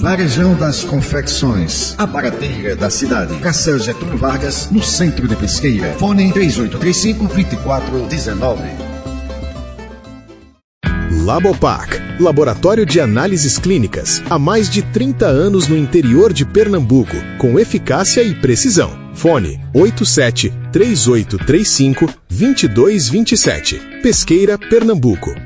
Varejão das Confecções, a barateira da cidade. Cacel Getúlio Vargas, no centro de Pesqueira. Fone 3835-2419. Labopac, Laboratório de Análises Clínicas, há mais de 30 anos no interior de Pernambuco, com eficácia e precisão. Fone 87-3835-2227. Pesqueira, Pernambuco.